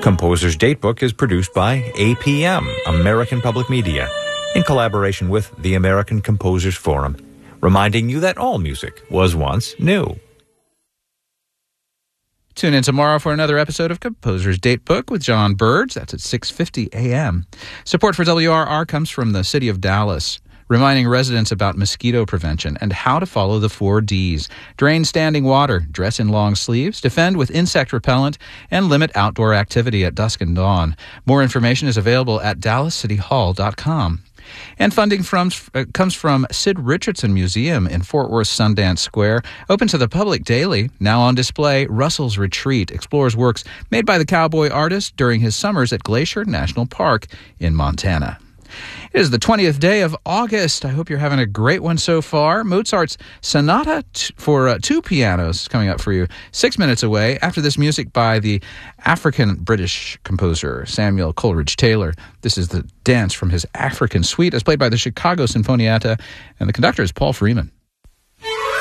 Composer's Datebook is produced by APM, American Public Media, in collaboration with the American Composers Forum, reminding you that all music was once new. Tune in tomorrow for another episode of Composer's Datebook with John Birds. That's at 6:50 a.m. Support for WRR comes from the City of Dallas, reminding residents about mosquito prevention and how to follow the 4 Ds. Drain standing water, dress in long sleeves, defend with insect repellent, and limit outdoor activity at dusk and dawn. More information is available at dallascityhall.com. And funding comes from Sid Richardson Museum in Fort Worth Sundance Square. Open to the public daily. Now on display, Russell's Retreat explores works made by the cowboy artist during his summers at Glacier National Park in Montana. It is the 20th day of August. I hope you're having a great one so far. Mozart's Sonata for 2 pianos is coming up for you 6 minutes away. After this, music by the African-British composer Samuel Coleridge Taylor. This is the dance from his African Suite as played by the Chicago Sinfonietta, and the conductor is Paul Freeman.